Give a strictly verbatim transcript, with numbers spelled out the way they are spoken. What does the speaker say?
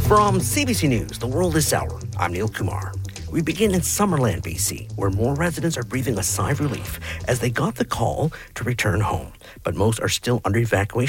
From C B C News, The World This Hour, I'm Neil Kumar. We begin in Summerland, B C, where more residents are breathing a sigh of relief as they got the call to return home. But most are still under evacuation